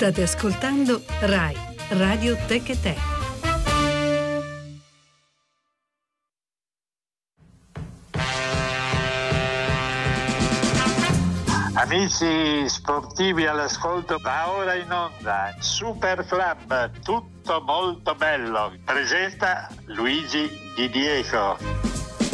State ascoltando RAI Radio Tech e Te. Amici sportivi all'ascolto, va ora in onda Super Club, tutto molto bello. Presenta Luigi Di Diego.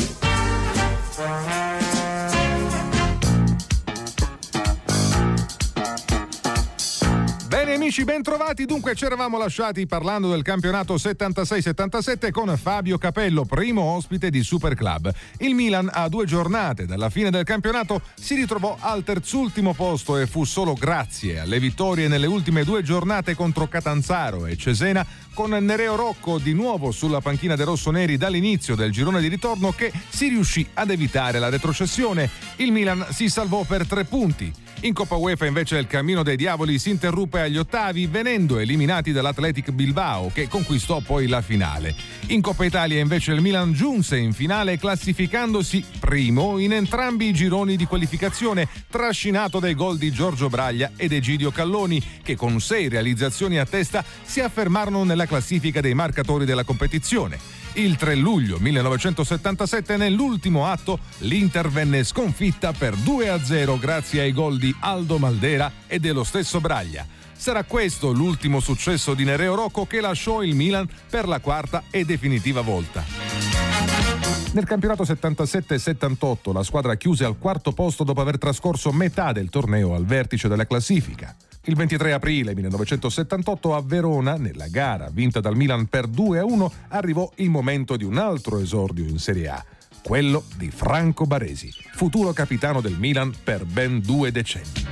Bene amici, ben trovati. Dunque ci eravamo lasciati parlando del campionato 76-77 con Fabio Capello, primo ospite di Super Club. Il Milan, a 2 giornate dalla fine del campionato, si ritrovò al terzultimo posto e fu solo grazie alle vittorie nelle ultime 2 giornate contro Catanzaro e Cesena, con Nereo Rocco di nuovo sulla panchina dei rossoneri dall'inizio del girone di ritorno, che si riuscì ad evitare la retrocessione. Il Milan si salvò per 3 punti. In Coppa UEFA invece il cammino dei diavoli si interruppe agli ottavi, venendo eliminati dall'Athletic Bilbao, che conquistò poi la finale. In Coppa Italia invece il Milan giunse in finale classificandosi primo in entrambi i gironi di qualificazione, trascinato dai gol di Giorgio Braglia ed Egidio Calloni, che con 6 realizzazioni a testa si affermarono nella classifica dei marcatori della competizione. Il 3 luglio 1977, nell'ultimo atto, l'Inter venne sconfitta per 2-0 grazie ai gol di Aldo Maldera e dello stesso Braglia. Sarà questo l'ultimo successo di Nereo Rocco, che lasciò il Milan per la 4ª e definitiva volta. Nel campionato 77-78 la squadra chiuse al 4º posto dopo aver trascorso metà del torneo al vertice della classifica. Il 23 aprile 1978 a Verona, nella gara vinta dal Milan per 2-1, arrivò il momento di un altro esordio in Serie A, quello di Franco Baresi, futuro capitano del Milan per ben 2 decenni.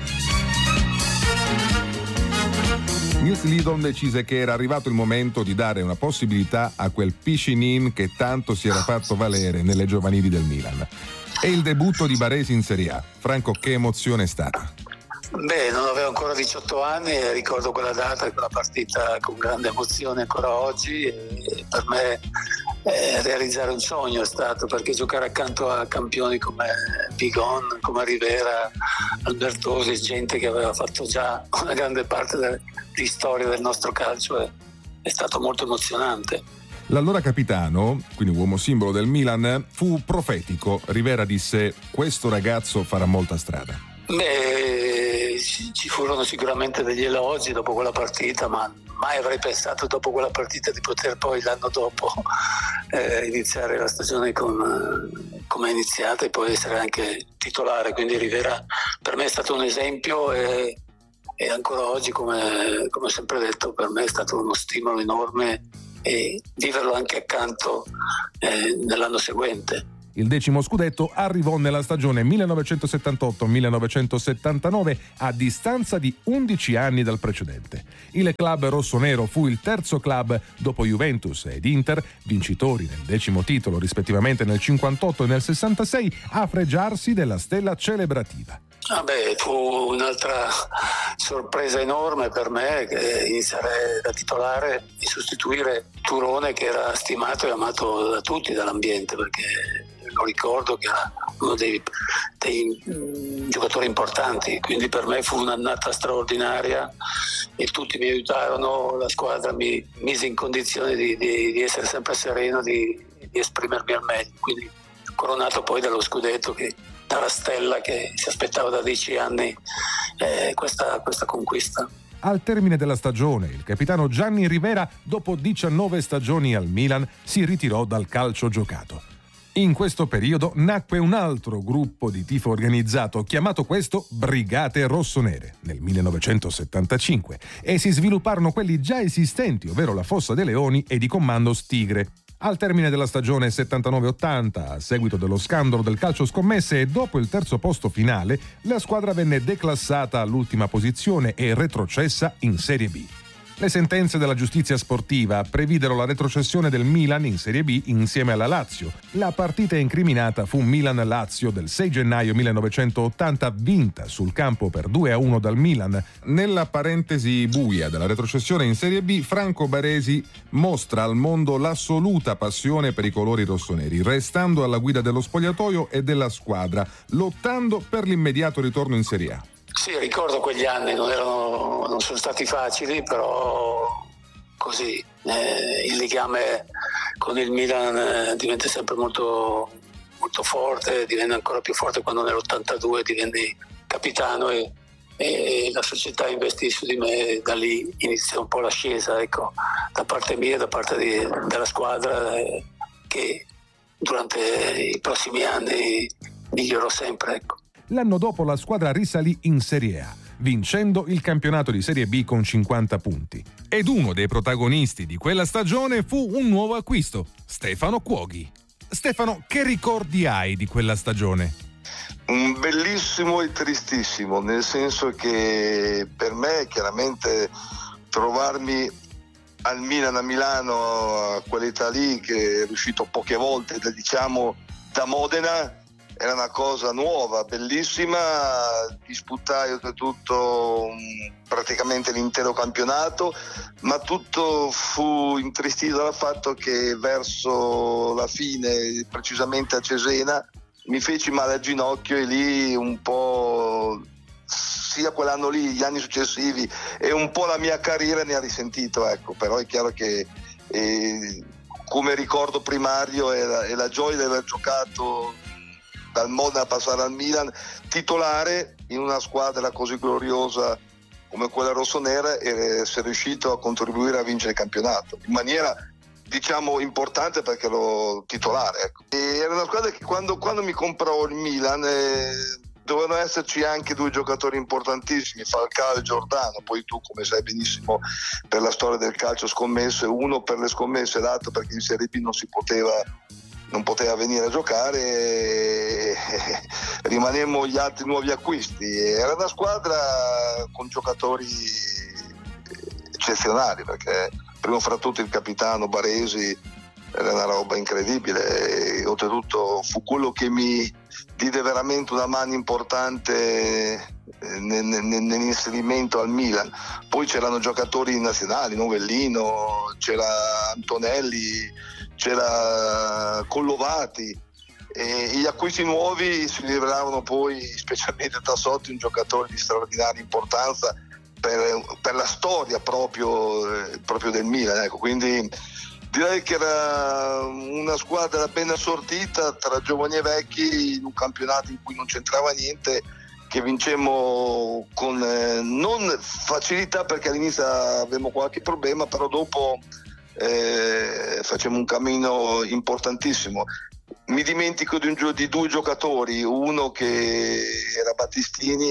Nils Lidholm decise che era arrivato il momento di dare una possibilità a quel Piscinin che tanto si era fatto valere nelle giovanili del Milan. E il debutto di Baresi in Serie A. Franco, che emozione è stata? Beh, non avevo ancora 18 anni e ricordo quella data e quella partita con grande emozione ancora oggi. E per me realizzare un sogno è stato, perché giocare accanto a campioni come Pigon, come Rivera, Albertosi, gente che aveva fatto già una grande parte di storia del nostro calcio è stato molto emozionante. L'allora capitano, quindi uomo simbolo del Milan, fu profetico. Rivera disse: questo ragazzo farà molta strada. Beh, ci furono sicuramente degli elogi dopo quella partita, ma mai avrei pensato dopo quella partita di poter poi l'anno dopo iniziare la stagione come è iniziata e poi essere anche titolare. Quindi Rivera per me è stato un esempio e ancora oggi, come ho sempre detto, per me è stato uno stimolo enorme e viverlo anche accanto nell'anno seguente. Il 10° scudetto arrivò nella stagione 1978-1979, a distanza di 11 anni dal precedente. Il club rossonero fu il terzo club dopo Juventus ed Inter, vincitori del 10° titolo rispettivamente nel 58 e nel 66, a fregiarsi della stella celebrativa. Fu un'altra sorpresa enorme per me iniziare da titolare e sostituire Turone, che era stimato e amato da tutti, dall'ambiente, perché lo ricordo che era uno dei giocatori importanti, quindi per me fu un'annata straordinaria e tutti mi aiutarono, la squadra mi mise in condizione di essere sempre sereno, di esprimermi al meglio, quindi coronato poi dallo scudetto, che dalla stella che si aspettava da 10 anni questa conquista. Al termine della stagione, il capitano Gianni Rivera, dopo 19 stagioni al Milan, si ritirò dal calcio giocato. In questo periodo nacque un altro gruppo di tifo organizzato, chiamato questo Brigate Rossonere, nel 1975, e si svilupparono quelli già esistenti, ovvero la Fossa dei Leoni ed i Commandos Tigre. Al termine della stagione 79-80, a seguito dello scandalo del calcio scommesse e dopo il terzo posto finale, la squadra venne declassata all'ultima posizione e retrocessa in Serie B. Le sentenze della giustizia sportiva previdero la retrocessione del Milan in Serie B insieme alla Lazio. La partita incriminata fu Milan-Lazio del 6 gennaio 1980, vinta sul campo per 2-1 dal Milan. Nella parentesi buia della retrocessione in Serie B, Franco Baresi mostra al mondo l'assoluta passione per i colori rossoneri, restando alla guida dello spogliatoio e della squadra, lottando per l'immediato ritorno in Serie A. Sì, ricordo quegli anni, non sono stati facili, però così il legame con il Milan diventa sempre molto, molto forte, diventa ancora più forte quando nell'82 divenni capitano e la società investì su di me. Da lì inizia un po' l'ascesa, ecco, da parte mia e da parte della squadra, che durante i prossimi anni migliorò sempre, ecco. L'anno dopo la squadra risalì in Serie A, vincendo il campionato di Serie B con 50 punti. Ed uno dei protagonisti di quella stagione fu un nuovo acquisto, Stefano Cuoghi. Stefano, che ricordi hai di quella stagione? Un bellissimo e tristissimo, nel senso che per me chiaramente trovarmi al Milan a Milano a quell'età lì, che è riuscito poche volte da Modena, era una cosa nuova, bellissima. Disputai oltretutto praticamente l'intero campionato, ma tutto fu intristito dal fatto che verso la fine, precisamente a Cesena, mi feci male al ginocchio e lì un po', sia quell'anno lì, gli anni successivi, e un po' la mia carriera ne ha risentito, ecco. Però è chiaro che come ricordo primario è la gioia di aver giocato dal Modena a passare al Milan titolare in una squadra così gloriosa come quella rossonera, e essere riuscito a contribuire a vincere il campionato in maniera, diciamo, importante, perché ero titolare, ecco. E era una squadra che quando mi comprò il Milan dovevano esserci anche due giocatori importantissimi, Falcao e Giordano. Poi tu, come sai benissimo, per la storia del calcio scommesse, uno per le scommesse, l'altro perché in Serie B non poteva venire a giocare, e rimanemmo gli altri nuovi acquisti. Era una squadra con giocatori eccezionali, perché primo fra tutti il capitano Baresi era una roba incredibile, e oltretutto fu quello che mi diede veramente una mano importante nell'inserimento al Milan. Poi c'erano giocatori nazionali, Novellino, c'era Antonelli, c'era Collovati, e gli acquisti nuovi si rivelavano poi, specialmente Tassotti, un giocatore di straordinaria importanza per la storia proprio del Milan, ecco. Quindi direi che era una squadra ben assortita tra giovani e vecchi, in un campionato in cui non c'entrava niente, che vincemmo con non facilità, perché all'inizio avevamo qualche problema, però dopo facciamo un cammino importantissimo. Mi dimentico di due giocatori, uno che era Battistini e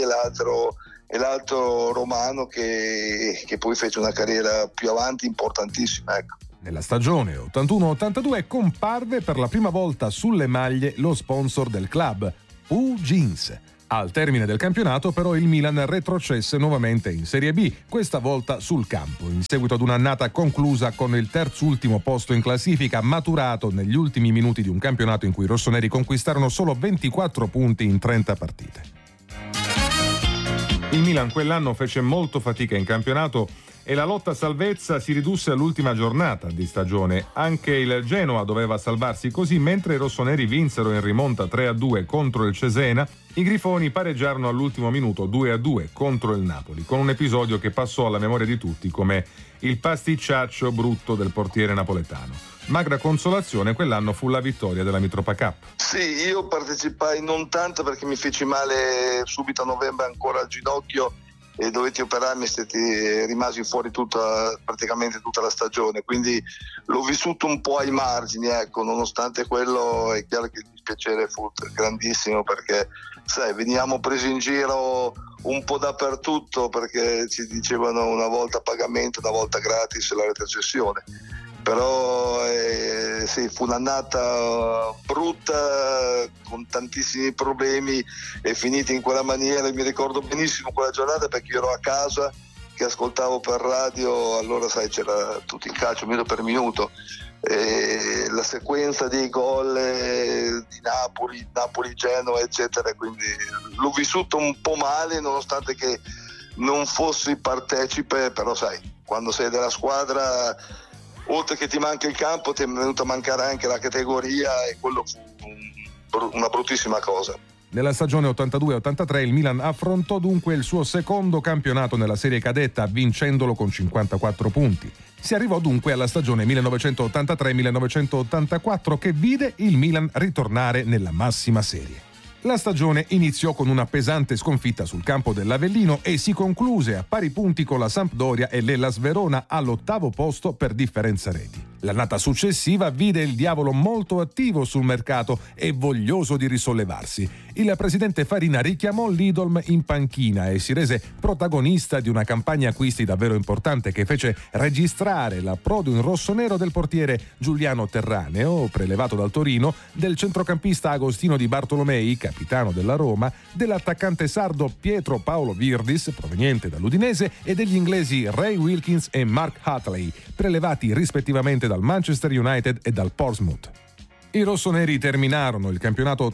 l'altro Romano, che poi fece una carriera più avanti importantissima, ecco. Nella stagione 81-82 comparve per la prima volta sulle maglie lo sponsor del club, Pooh Jeans. Al termine del campionato però il Milan retrocesse nuovamente in Serie B, questa volta sul campo, in seguito ad un'annata conclusa con il terzultimo posto in classifica, maturato negli ultimi minuti di un campionato in cui i rossoneri conquistarono solo 24 punti in 30 partite. Il Milan quell'anno fece molto fatica in campionato e la lotta a salvezza si ridusse all'ultima giornata di stagione. Anche il Genoa doveva salvarsi così, mentre i rossoneri vinsero in rimonta 3-2 contro il Cesena. I grifoni pareggiarono all'ultimo minuto 2-2 contro il Napoli, con un episodio che passò alla memoria di tutti come il pasticciaccio brutto del portiere napoletano. Magra consolazione quell'anno fu la vittoria della Mitropa Cup. Sì, io partecipai non tanto, perché mi feci male subito a novembre ancora al ginocchio e dovetti operarmi, rimasi fuori praticamente tutta la stagione, quindi l'ho vissuto un po' ai margini, ecco. Nonostante quello è chiaro che il dispiacere fu grandissimo, perché sai, veniamo presi in giro un po' dappertutto, perché ci dicevano una volta pagamento, una volta gratis la retrocessione. Però sì, fu un'annata brutta, con tantissimi problemi, e finita in quella maniera. Mi ricordo benissimo quella giornata, perché io ero a casa che ascoltavo per radio, allora sai, c'era tutto il calcio minuto per minuto, e la sequenza dei gol di Napoli, Genoa eccetera, quindi l'ho vissuto un po' male, nonostante che non fossi partecipe. Però sai, quando sei della squadra, oltre che ti manca il campo, ti è venuto a mancare anche la categoria, e quello fu una bruttissima cosa. Nella stagione 82-83 il Milan affrontò dunque il suo secondo campionato nella serie cadetta, vincendolo con 54 punti. Si arrivò dunque alla stagione 1983-1984 che vide il Milan ritornare nella massima serie. La stagione iniziò con una pesante sconfitta sul campo dell'Avellino e si concluse a pari punti con la Sampdoria e l'Hellas Verona all'8° posto per differenza reti. L'annata successiva vide il diavolo molto attivo sul mercato e voglioso di risollevarsi. Il presidente Farina richiamò l'Idolm in panchina e si rese protagonista di una campagna acquisti davvero importante che fece registrare l'approdo in rossonero del portiere Giuliano Terraneo, prelevato dal Torino, del centrocampista Agostino Di Bartolomei, capitano della Roma, dell'attaccante sardo Pietro Paolo Virdis, proveniente dall'Udinese, e degli inglesi Ray Wilkins e Mark Hatley, prelevati rispettivamente dal Manchester United e dal Portsmouth. I rossoneri terminarono il campionato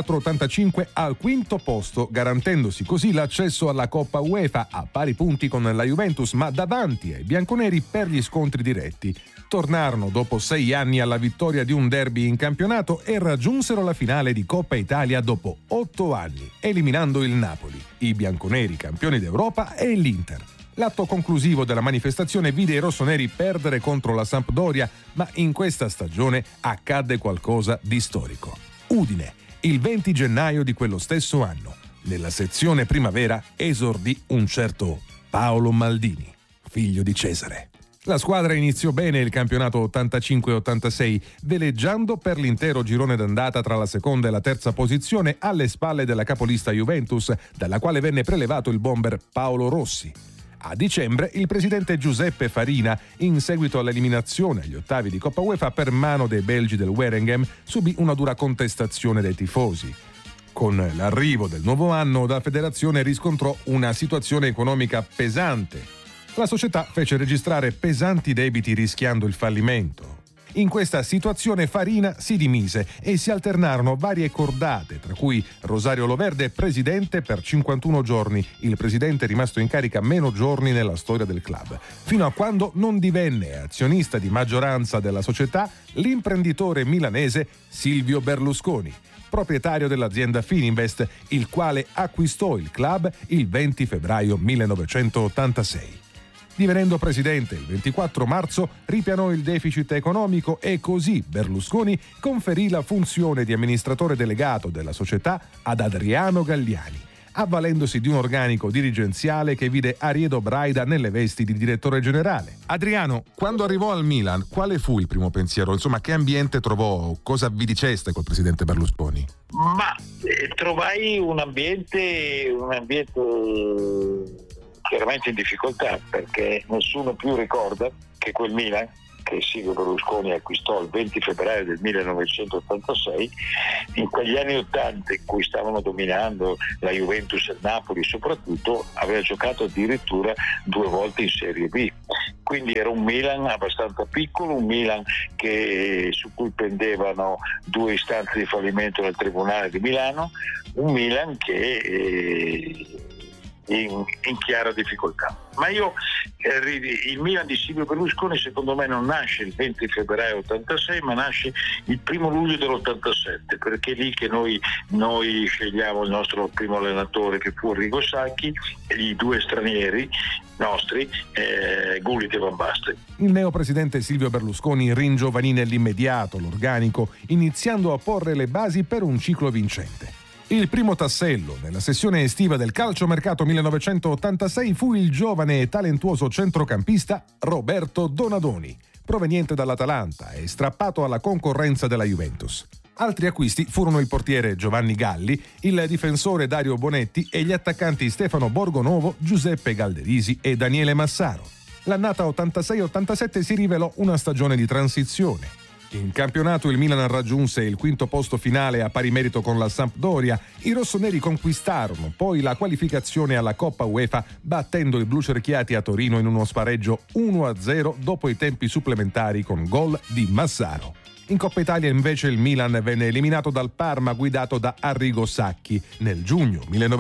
84-85 al 5° posto, garantendosi così l'accesso alla Coppa UEFA a pari punti con la Juventus, ma davanti ai bianconeri per gli scontri diretti. Tornarono dopo 6 anni alla vittoria di un derby in campionato e raggiunsero la finale di Coppa Italia dopo 8 anni, eliminando il Napoli, i bianconeri campioni d'Europa e l'Inter. L'atto conclusivo della manifestazione vide i rossoneri perdere contro la Sampdoria, ma in questa stagione accadde qualcosa di storico. Udine, il 20 gennaio di quello stesso anno, nella sezione primavera esordì un certo Paolo Maldini, figlio di Cesare. La squadra iniziò bene il campionato 85-86, veleggiando per l'intero girone d'andata tra la seconda e la terza posizione alle spalle della capolista Juventus, dalla quale venne prelevato il bomber Paolo Rossi. A dicembre il presidente Giuseppe Farina, in seguito all'eliminazione agli ottavi di Coppa UEFA per mano dei belgi del Waregem, subì una dura contestazione dai tifosi. Con l'arrivo del nuovo anno, la federazione riscontrò una situazione economica pesante. La società fece registrare pesanti debiti rischiando il fallimento. In questa situazione Farina si dimise e si alternarono varie cordate, tra cui Rosario Loverde, presidente per 51 giorni, il presidente rimasto in carica meno giorni nella storia del club, fino a quando non divenne azionista di maggioranza della società l'imprenditore milanese Silvio Berlusconi, proprietario dell'azienda Fininvest, il quale acquistò il club il 20 febbraio 1986. Divenendo presidente il 24 marzo, ripianò il deficit economico e così Berlusconi conferì la funzione di amministratore delegato della società ad Adriano Galliani, avvalendosi di un organico dirigenziale che vide Ariedo Braida nelle vesti di direttore generale. Adriano, quando arrivò al Milan, quale fu il primo pensiero? Insomma, che ambiente trovò? Cosa vi diceste col presidente Berlusconi? Ma trovai un ambiente chiaramente in difficoltà, perché nessuno più ricorda che quel Milan che Silvio Berlusconi acquistò il 20 febbraio del 1986, in quegli anni 80 in cui stavano dominando la Juventus e il Napoli soprattutto, aveva giocato addirittura 2 volte in Serie B. Quindi era un Milan abbastanza piccolo, un Milan su cui pendevano 2 istanze di fallimento dal Tribunale di Milano, un Milan che in chiara difficoltà. Ma il Milan di Silvio Berlusconi secondo me non nasce il 20 febbraio 86, ma nasce il 1 luglio dell'87, perché è lì che noi scegliamo il nostro primo allenatore, che fu Arrigo Sacchi, e i 2 stranieri nostri, Gullit e Van Basten. Il neopresidente Silvio Berlusconi ringiovanì nell'immediato l'organico, iniziando a porre le basi per un ciclo vincente. Il primo tassello nella sessione estiva del calciomercato 1986 fu il giovane e talentuoso centrocampista Roberto Donadoni, proveniente dall'Atalanta e strappato alla concorrenza della Juventus. Altri acquisti furono il portiere Giovanni Galli, il difensore Dario Bonetti e gli attaccanti Stefano Borgonovo, Giuseppe Galderisi e Daniele Massaro. L'annata 86-87 si rivelò una stagione di transizione. In campionato il Milan raggiunse il 5° posto finale a pari merito con la Sampdoria. I rossoneri conquistarono poi la qualificazione alla Coppa UEFA, battendo i blucerchiati a Torino in uno spareggio 1-0 dopo i tempi supplementari con gol di Massaro. In Coppa Italia invece il Milan venne eliminato dal Parma guidato da Arrigo Sacchi. Nel giugno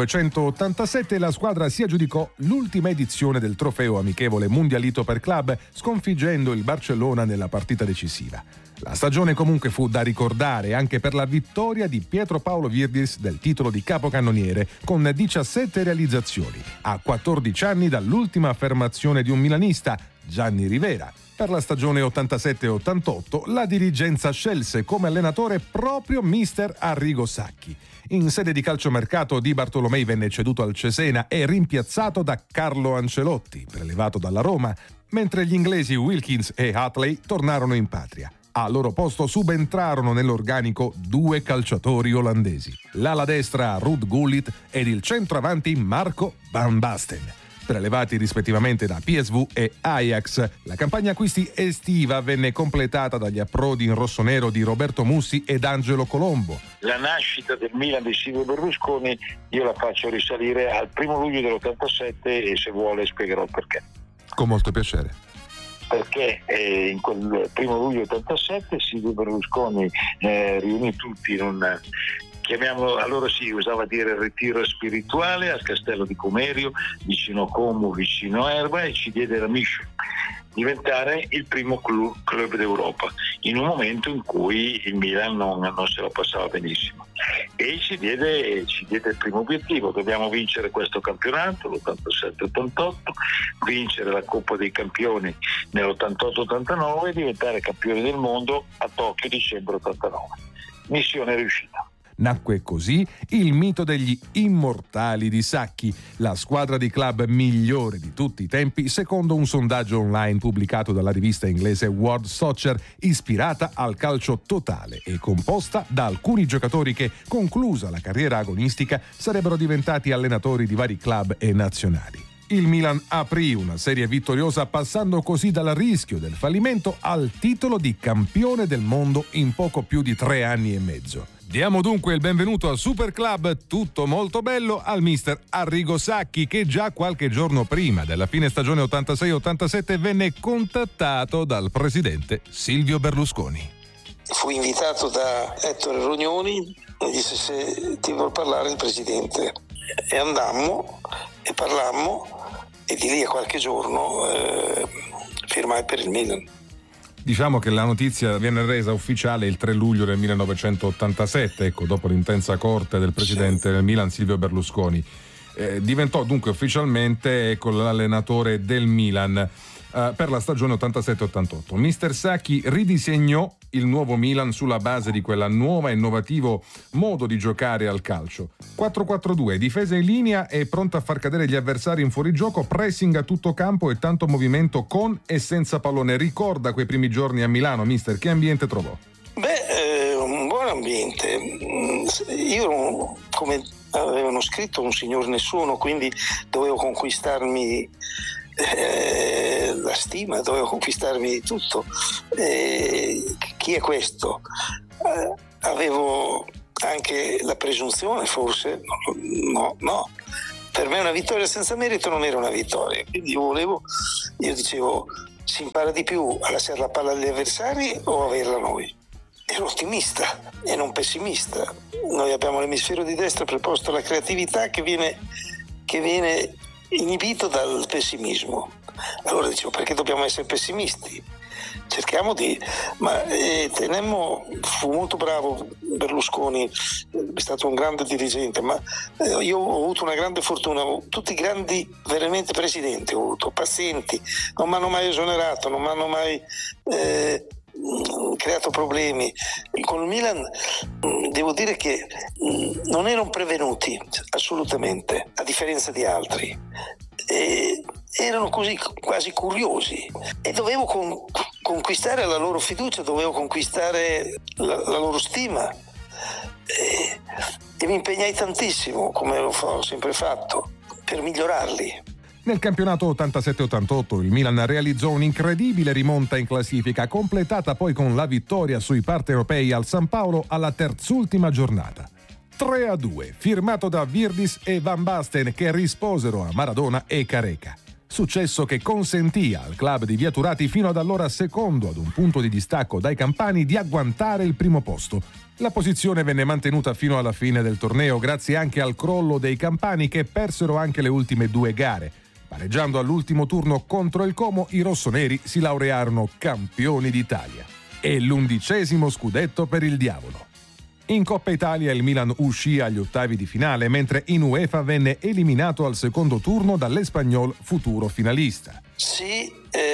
1987 la squadra si aggiudicò l'ultima edizione del trofeo amichevole Mundialito per club, sconfiggendo il Barcellona nella partita decisiva. La stagione comunque fu da ricordare anche per la vittoria di Pietro Paolo Virdis del titolo di capocannoniere con 17 realizzazioni, a 14 anni dall'ultima affermazione di un milanista, Gianni Rivera. Per la stagione 87-88 la dirigenza scelse come allenatore proprio mister Arrigo Sacchi. In sede di calciomercato Di Bartolomei venne ceduto al Cesena e rimpiazzato da Carlo Ancelotti, prelevato dalla Roma, mentre gli inglesi Wilkins e Hatley tornarono in patria. Al loro posto subentrarono nell'organico 2 calciatori olandesi, l'ala destra Ruud Gullit ed il centroavanti Marco Van Basten. Prelevati rispettivamente da PSV e Ajax, la campagna acquisti estiva venne completata dagli approdi in rossonero di Roberto Mussi ed Angelo Colombo. La nascita del Milan di Silvio Berlusconi io la faccio risalire al 1 luglio dell'87 e se vuole spiegherò il perché. Con molto piacere. Perché in quel 1 luglio 87 Silvio Berlusconi riunì tutti in un, chiamiamolo, allora si usava dire ritiro spirituale al castello di Comerio, vicino Como, vicino Erba, e ci diede la mission diventare il primo club d'Europa in un momento in cui il Milan non se la passava benissimo, e ci diede il primo obiettivo: dobbiamo vincere questo campionato, l'87-88, vincere la Coppa dei Campioni nell'88-89 e diventare campioni del mondo a Tokyo dicembre 89. Missione riuscita. Nacque così il mito degli immortali di Sacchi, la squadra di club migliore di tutti i tempi, secondo un sondaggio online pubblicato dalla rivista inglese World Soccer, ispirata al calcio totale e composta da alcuni giocatori che, conclusa la carriera agonistica, sarebbero diventati allenatori di vari club e nazionali. Il Milan aprì una serie vittoriosa, passando così dal rischio del fallimento al titolo di campione del mondo in poco più di 3 anni e mezzo. Diamo dunque il benvenuto al Super Club, tutto molto bello, al mister Arrigo Sacchi, che già qualche giorno prima della fine stagione 86-87 venne contattato dal presidente Silvio Berlusconi. Fui invitato da Ettore Rognoni e disse se ti vuol parlare il presidente, e andammo e parlammo, e di lì a qualche giorno firmai per il Milan. Diciamo che la notizia viene resa ufficiale il 3 luglio del 1987, ecco, dopo l'intensa corte del presidente del Milan Silvio Berlusconi. Diventò dunque ufficialmente l'allenatore del Milan per la stagione 87-88. Mister Sacchi ridisegnò il nuovo Milan sulla base di quella nuova e innovativo modo di giocare al calcio. 4-4-2, difesa in linea e pronta a far cadere gli avversari in fuorigioco, pressing a tutto campo e tanto movimento con e senza pallone. Ricorda quei primi giorni a Milano, mister, che ambiente trovò? Un buon ambiente. Io, come avevano scritto, un signor nessuno, quindi dovevo conquistarmi la stima, dovevo conquistarmi tutto. Chi è questo? Avevo anche la presunzione, forse, no. Per me una vittoria senza merito non era una vittoria, quindi io dicevo, si impara di più a lasciare la palla agli avversari o averla noi? Ero ottimista e non pessimista. Noi abbiamo l'emisfero di destra preposto alla creatività che viene inibito dal pessimismo. Allora dicevo, perché dobbiamo essere pessimisti? Cerchiamo di... fu molto bravo Berlusconi, è stato un grande dirigente, ma io ho avuto una grande fortuna. Tutti i grandi veramente presidenti ho avuto, pazienti, non mi hanno mai esonerato, non mi hanno mai creato problemi. Con il Milan devo dire che non erano prevenuti assolutamente, a differenza di altri, erano così quasi curiosi, e dovevo conquistare la loro fiducia, dovevo conquistare la loro stima, e mi impegnai tantissimo, come ho sempre fatto, per migliorarli. Nel campionato 87-88 il Milan realizzò un'incredibile rimonta in classifica, completata poi con la vittoria sui partenopei al San Paolo alla terzultima giornata. 3-2, firmato da Virdis e Van Basten, che risposero a Maradona e Careca. successo che consentì al club di Via Turati, fino ad allora secondo ad un punto di distacco dai campani, di agguantare il primo posto. La posizione venne mantenuta fino alla fine del torneo grazie anche al crollo dei campani, che persero anche le ultime 2 gare. Pareggiando all'ultimo turno contro il Como, i rossoneri si laurearono campioni d'Italia. E l'11° scudetto per il Diavolo. In Coppa Italia il Milan uscì agli ottavi di finale, mentre in UEFA venne eliminato al secondo turno dall'Espanyol, futuro finalista. Sì,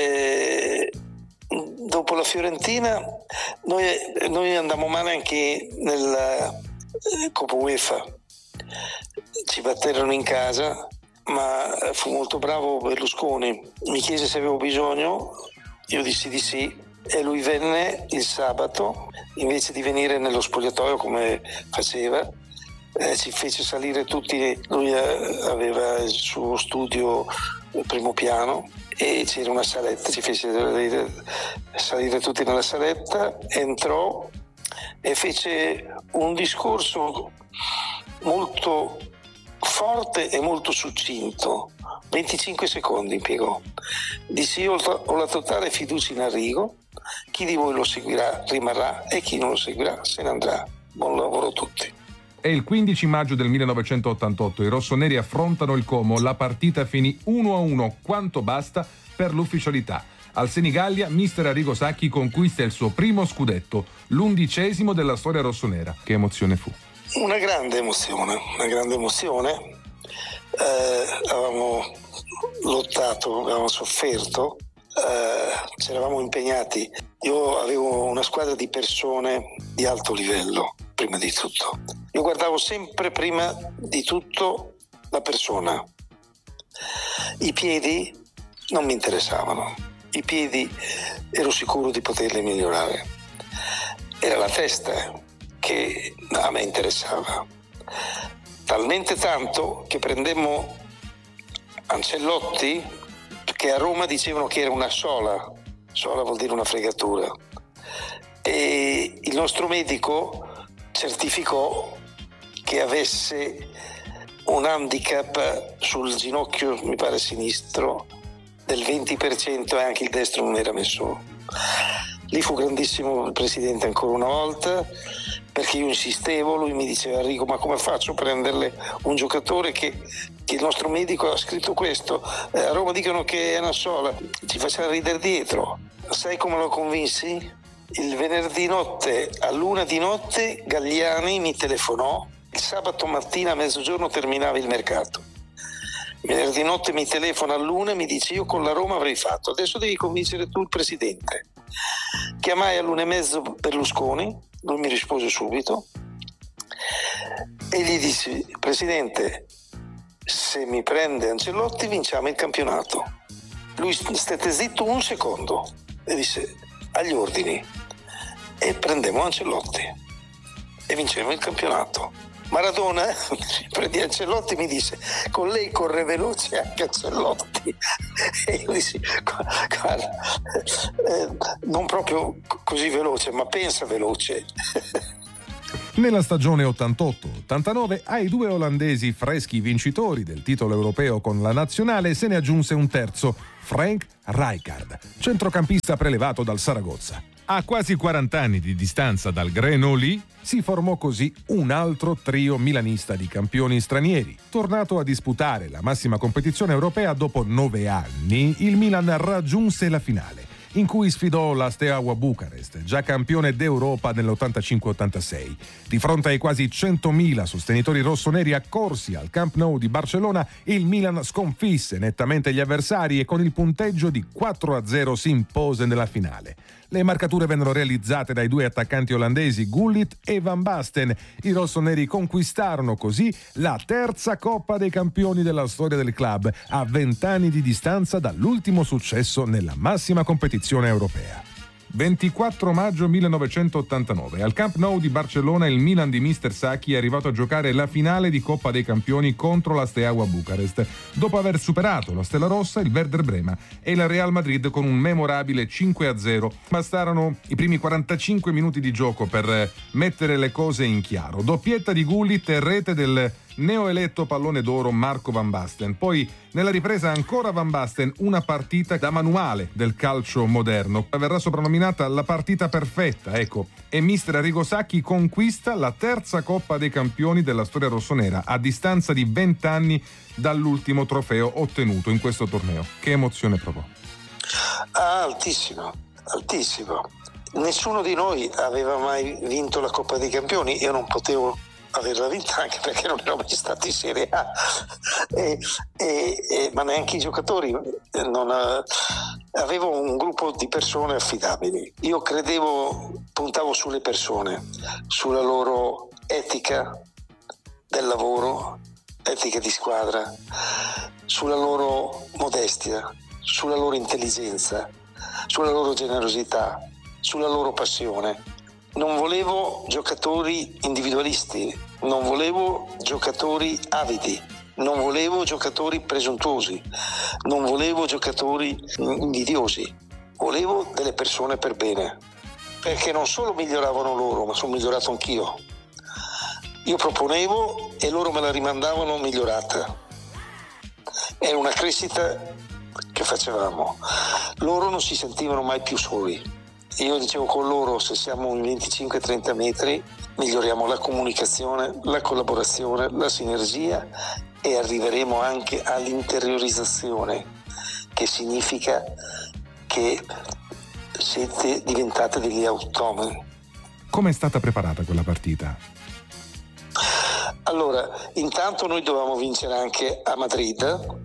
dopo la Fiorentina noi andammo male anche nella Coppa UEFA. Ci batterono in casa, ma fu molto bravo Berlusconi. Mi chiese se avevo bisogno, io dissi di sì, e lui venne il sabato, invece di venire nello spogliatoio come faceva, ci fece salire tutti. Lui aveva il suo studio al primo piano e c'era una saletta, ci fece salire tutti nella saletta, entrò e fece un discorso molto forte e molto succinto. 25 secondi impiegò. Disse: io ho la totale fiducia in Arrigo, chi di voi lo seguirà rimarrà e chi non lo seguirà se ne andrà. Buon lavoro a tutti. È il 15 maggio del 1988, i rossoneri affrontano il Como, la partita finì 1-1, quanto basta per l'ufficialità. Al Senigallia mister Arrigo Sacchi conquista il suo primo scudetto, l'11° della storia rossonera. Che emozione fu? Una grande emozione. Avevamo lottato, avevamo sofferto, ci eravamo impegnati. Io avevo una squadra di persone di alto livello, prima di tutto. Io guardavo sempre prima di tutto la persona. I piedi non mi interessavano. I piedi ero sicuro di poterli migliorare. Era la testa che a me interessava. Talmente tanto che prendemmo Ancelotti, che a Roma dicevano che era una sola vuol dire una fregatura, e il nostro medico certificò che avesse un handicap sul ginocchio, mi pare sinistro, del 20%, e anche il destro non era messo. Lì fu grandissimo il presidente ancora una volta, perché io insistevo, lui mi diceva: Arrigo, ma come faccio a prenderle un giocatore che il nostro medico ha scritto questo, a Roma dicono che è una sola, ci faceva ridere dietro. Sai come lo convinsi? Il venerdì notte all'1 di notte Galliani mi telefonò, il sabato mattina a mezzogiorno terminava il mercato. Venerdì notte mi telefona all'1 e mi dice: io con la Roma avrei fatto, adesso devi convincere tu il presidente. Chiamai all'1:30 Berlusconi, lui mi rispose subito e gli dissi: presidente, se mi prende Ancelotti vinciamo il campionato. Lui stette zitto un secondo e disse: agli ordini, e prendemmo Ancelotti e vincemmo il campionato. Maradona prendì Ancelotti, mi disse: con lei corre veloce anche Ancelotti. E io dissi: guarda, non proprio così veloce, ma pensa veloce. Nella stagione 88-89 ai 2 olandesi freschi vincitori del titolo europeo con la nazionale se ne aggiunse un terzo, Frank Rijkaard, centrocampista prelevato dal Saragozza. A quasi 40 anni di distanza dal Grenoble si formò così un altro trio milanista di campioni stranieri. Tornato a disputare la massima competizione europea dopo 9 anni, il Milan raggiunse la finale, in cui sfidò la Steaua Bucarest, già campione d'Europa nell'85-86. Di fronte ai quasi 100.000 sostenitori rossoneri accorsi al Camp Nou di Barcellona, il Milan sconfisse nettamente gli avversari e con il punteggio di 4-0 si impose nella finale. Le marcature vennero realizzate dai 2 attaccanti olandesi Gullit e Van Basten. I rossoneri conquistarono così la terza Coppa dei Campioni della storia del club, a 20 anni di distanza dall'ultimo successo nella massima competizione europea. 24 maggio 1989, al Camp Nou di Barcellona il Milan di mister Sacchi è arrivato a giocare la finale di Coppa dei Campioni contro la Steaua Bucarest, dopo aver superato la Stella Rossa, il Werder Brema e la Real Madrid con un memorabile 5-0. Bastarono i primi 45 minuti di gioco per mettere le cose in chiaro. Doppietta di Gullit e rete del neoeletto pallone d'oro Marco Van Basten. Poi nella ripresa ancora Van Basten, una partita da manuale del calcio moderno. Verrà soprannominata la partita perfetta, ecco, e mister Arrigo Sacchi conquista la terza Coppa dei Campioni della storia rossonera a distanza di 20 anni dall'ultimo trofeo ottenuto in questo torneo. Che emozione provò? Altissimo. Nessuno di noi aveva mai vinto la Coppa dei Campioni, io non potevo averla vinta anche perché non ero mai stato in Serie A, ma neanche i giocatori. Avevo un gruppo di persone affidabili. Io puntavo sulle persone, sulla loro etica del lavoro, etica di squadra, sulla loro modestia, sulla loro intelligenza, sulla loro generosità, sulla loro passione. Non volevo giocatori individualisti, non volevo giocatori avidi, non volevo giocatori presuntuosi, non volevo giocatori invidiosi, volevo delle persone per bene, perché non solo miglioravano loro, ma sono migliorato anch'io. Io proponevo e loro me la rimandavano migliorata. Era una crescita che facevamo. Loro non si sentivano mai più soli. Io dicevo con loro, se siamo in 25-30 metri miglioriamo la comunicazione, la collaborazione, la sinergia e arriveremo anche all'interiorizzazione, che significa che diventate degli automi. Come è stata preparata quella partita? Allora, intanto noi dovevamo vincere anche a Madrid.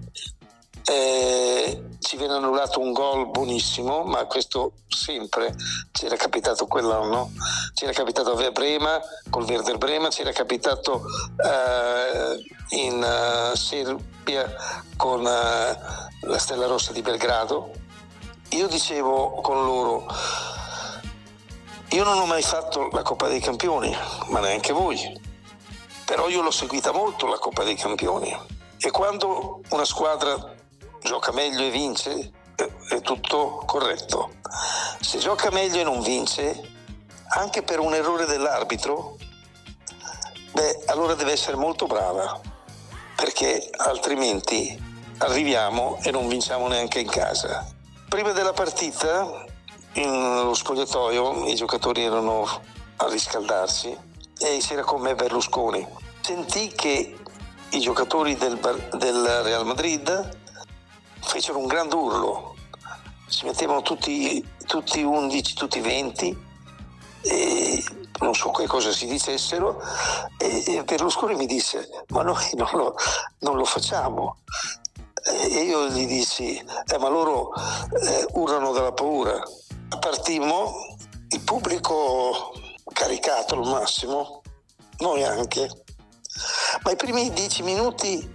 Ci viene annullato un gol buonissimo, ma questo sempre ci era capitato quell'anno, ci era capitato a Brema col Werder Brema, ci era capitato in Serbia con la Stella Rossa di Belgrado. Io dicevo con loro, io non ho mai fatto la Coppa dei Campioni, ma neanche voi, però io l'ho seguita molto la Coppa dei Campioni, e quando una squadra gioca meglio e vince è tutto corretto. Se gioca meglio e non vince, anche per un errore dell'arbitro, allora deve essere molto brava, perché altrimenti arriviamo e non vinciamo neanche in casa. Prima della partita, nello spogliatoio, i giocatori erano a riscaldarsi e c'era con me Berlusconi. Sentì che i giocatori del Real Madrid fecero un gran urlo, si mettevano tutti 11, tutti 20, e non so che cosa si dicessero, e Berlusconi mi disse: ma noi non lo facciamo. E io gli dissi: ma loro urlano dalla paura. Partimmo, il pubblico caricato al massimo, noi anche, ma i primi 10 minuti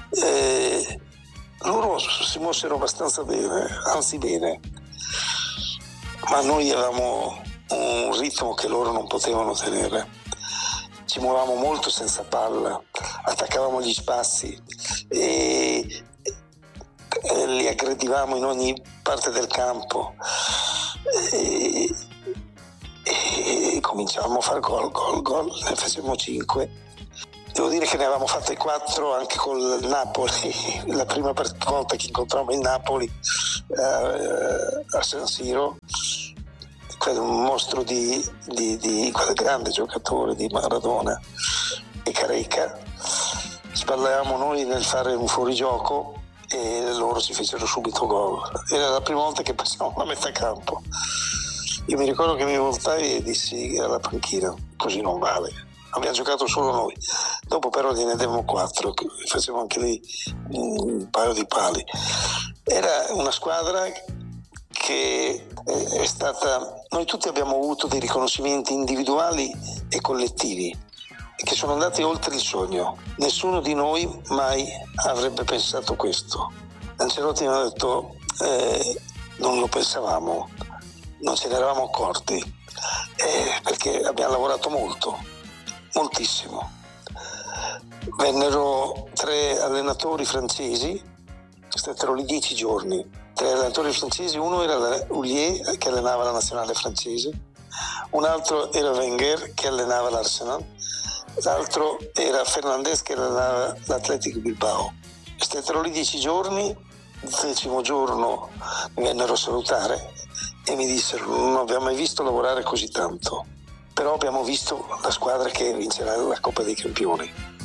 loro si mossero abbastanza bene, anzi bene, ma noi avevamo un ritmo che loro non potevano tenere. Ci muovevamo molto senza palla, attaccavamo gli spazi e li aggredivamo in ogni parte del campo e cominciavamo a fare gol, ne facevamo 5. Devo dire che ne avevamo fatte 4 anche col Napoli, la prima volta che incontrammo il Napoli a San Siro, un mostro di quel grande giocatore di Maradona e Careca. Sbagliavamo noi nel fare un fuorigioco e loro ci fecero subito gol. Era la prima volta che passavamo a metà campo. Io mi ricordo che mi voltai e dissi alla panchina: così non vale. Abbiamo giocato solo noi, dopo però gliene demmo 4, facevamo anche lì un paio di pali. Era una squadra che è stata, noi tutti abbiamo avuto dei riconoscimenti individuali e collettivi che sono andati oltre il sogno. Nessuno di noi mai avrebbe pensato questo. Ancelotti mi ha detto non lo pensavamo, non ce ne eravamo accorti, perché abbiamo lavorato moltissimo. Vennero 3 allenatori francesi, stettero lì 10 giorni. 3 allenatori francesi, uno era Houllier che allenava la nazionale francese, un altro era Wenger che allenava l'Arsenal l'altro era Fernandez che era l'Athletic Bilbao. Stettero lì 10 giorni, il 10° giorno mi vennero a salutare e mi dissero: non abbiamo mai visto lavorare così tanto, però abbiamo visto la squadra che vincerà la Coppa dei Campioni.